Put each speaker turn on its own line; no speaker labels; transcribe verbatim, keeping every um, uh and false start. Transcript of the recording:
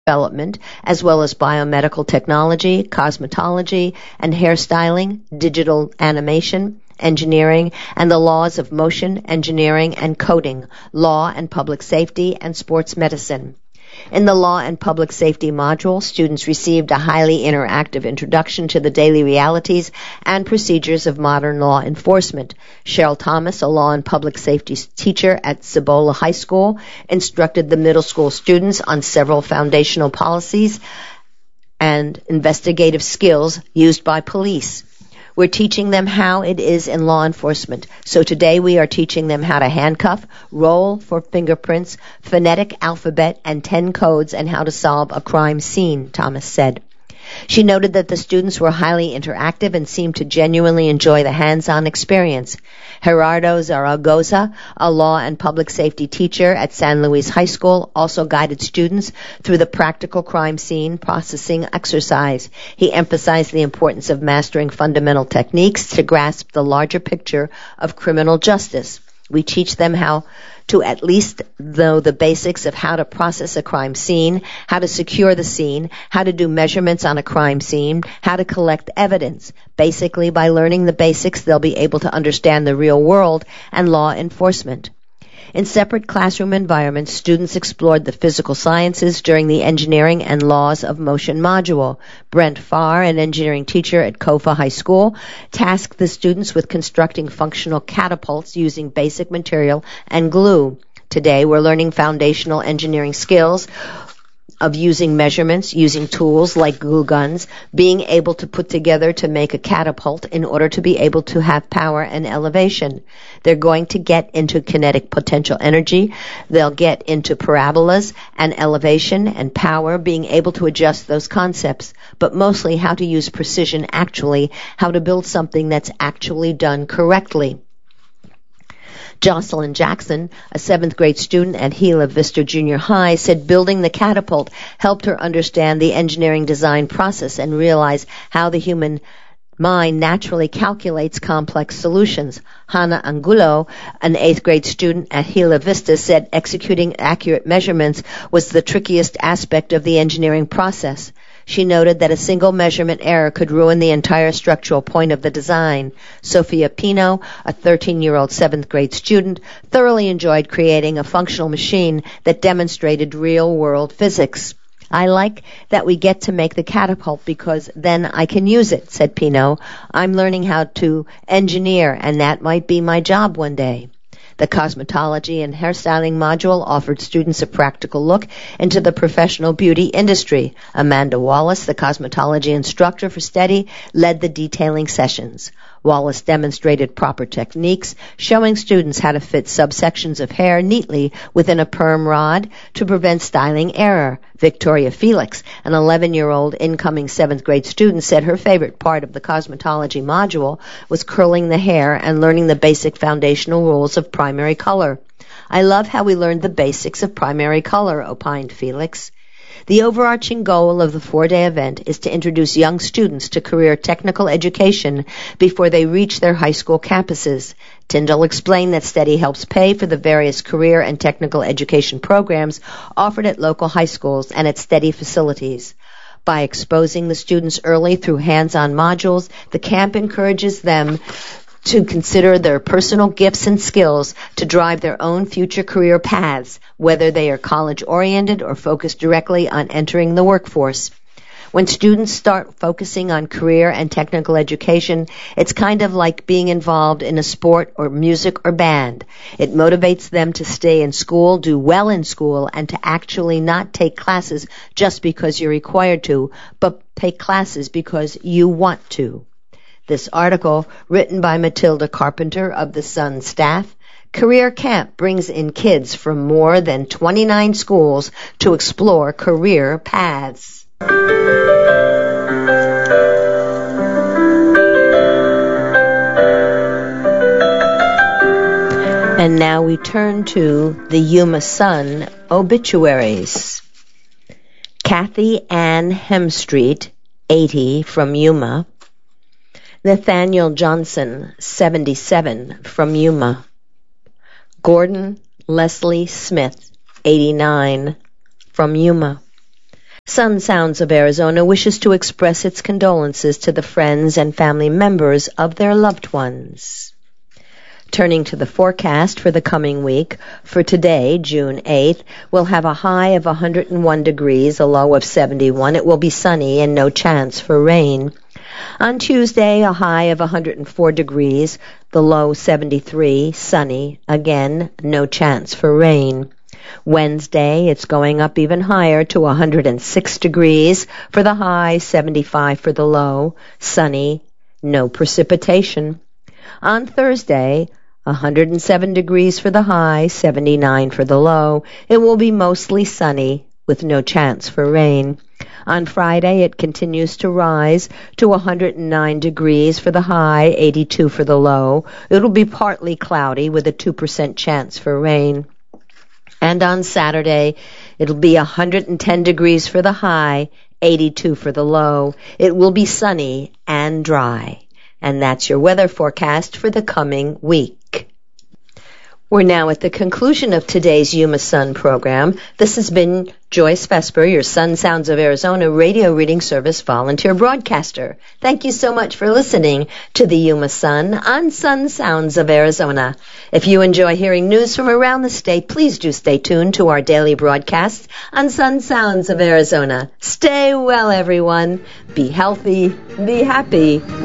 development, as well as biomedical technology, cosmetology, and hairstyling, digital animation, engineering, and the laws of motion, engineering, and coding, law and public safety, and sports medicine. In the Law and Public Safety module, students received a highly interactive introduction to the daily realities and procedures of modern law enforcement. Cheryl Thomas, a law and public safety teacher at Cibola High School, instructed the middle school students on several foundational policies and investigative skills used by police. We're teaching them how it is in law enforcement. So today we are teaching them how to handcuff, roll for fingerprints, phonetic alphabet, and ten codes, and how to solve a crime scene, Thomas said. She noted that the students were highly interactive and seemed to genuinely enjoy the hands-on experience. Gerardo Zaragoza, a law and public safety teacher at San Luis High School, also guided students through the practical crime scene processing exercise. He emphasized the importance of mastering fundamental techniques to grasp the larger picture of criminal justice. We teach them how to at least know the basics of how to process a crime scene, how to secure the scene, how to do measurements on a crime scene, how to collect evidence. Basically, by learning the basics, they'll be able to understand the real world and law enforcement. In separate classroom environments, students explored the physical sciences during the Engineering and Laws of Motion module. Brent Farr, an engineering teacher at Kofa High School, tasked the students with constructing functional catapults using basic material and glue. Today, we're learning foundational engineering skills of using measurements, using tools like glue guns, being able to put together to make a catapult in order to be able to have power and elevation. They're going to get into kinetic potential energy. They'll get into parabolas and elevation and power, being able to adjust those concepts, but mostly how to use precision actually, how to build something that's actually done correctly. Jocelyn Jackson, a seventh grade student at Gila Vista Junior High, said building the catapult helped her understand the engineering design process and realize how the human mind naturally calculates complex solutions. Hannah Angulo, an eighth grade student at Gila Vista, said executing accurate measurements was the trickiest aspect of the engineering process. She noted that a single measurement error could ruin the entire structural point of the design. Sophia Pino, a thirteen-year-old seventh grade student, thoroughly enjoyed creating a functional machine that demonstrated real-world physics. I like that we get to make the catapult because then I can use it, said Pino. I'm learning how to engineer, and that might be my job one day. The cosmetology and hairstyling module offered students a practical look into the professional beauty industry. Amanda Wallace, the cosmetology instructor for STEADY, led the detailing sessions. Wallace demonstrated proper techniques, showing students how to fit subsections of hair neatly within a perm rod to prevent styling error. Victoria Felix, an eleven-year-old incoming seventh grade student, said her favorite part of the cosmetology module was curling the hair and learning the basic foundational rules of primary color. I love how we learned the basics of primary color, opined Felix. The overarching goal of the four-day event is to introduce young students to career technical education before they reach their high school campuses. Tyndall explained that STEADY helps pay for the various career and technical education programs offered at local high schools and at STEADY facilities. By exposing the students early through hands-on modules, the camp encourages them to consider their personal gifts and skills to drive their own future career paths, whether they are college-oriented or focused directly on entering the workforce. When students start focusing on career and technical education, it's kind of like being involved in a sport or music or band. It motivates them to stay in school, do well in school, and to actually not take classes just because you're required to, but take classes because you want to. This article, written by Matilda Carpenter of the Sun staff, Career Camp brings in kids from more than twenty-nine schools to explore career paths. And now we turn to the Yuma Sun obituaries. Kathy Ann Hemstreet, eighty, from Yuma. Nathaniel Johnson, seventy-seven, from Yuma. Gordon Leslie Smith, eighty-nine, from Yuma. Sun Sounds of Arizona wishes to express its condolences to the friends and family members of their loved ones. Turning to the forecast for the coming week, for today, June eighth, we'll have a high of one hundred one degrees, a low of seventy-one. It will be sunny and no chance for rain. On Tuesday, a high of one hundred four degrees, the low seventy-three, sunny, again, no chance for rain. Wednesday, it's going up even higher to one hundred six degrees for the high, seventy-five for the low, sunny, no precipitation. On Thursday, one hundred seven degrees for the high, seventy-nine for the low. It will be mostly sunny with no chance for rain. On Friday, it continues to rise to one hundred nine degrees for the high, eighty-two for the low. It'll be partly cloudy with a two percent chance for rain. And on Saturday, it'll be one hundred ten degrees for the high, eighty-two for the low. It will be sunny and dry. And that's your weather forecast for the coming week. We're now at the conclusion of today's Yuma Sun program. This has been Joyce Vesper, your Sun Sounds of Arizona radio reading service volunteer broadcaster. Thank you so much for listening to the Yuma Sun on Sun Sounds of Arizona. If you enjoy hearing news from around the state, please do stay tuned to our daily broadcasts on Sun Sounds of Arizona. Stay well, everyone. Be healthy. Be happy.